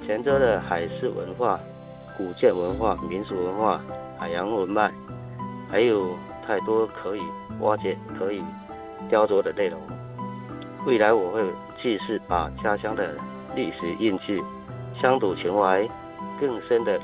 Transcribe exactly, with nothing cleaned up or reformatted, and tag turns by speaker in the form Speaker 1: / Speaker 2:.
Speaker 1: 泉州的海事文化、古建文化、民俗文化、海洋文脉，还有太多可以挖掘、可以雕琢的内容。未来我会继续把家乡的历史印记、乡土情怀更深的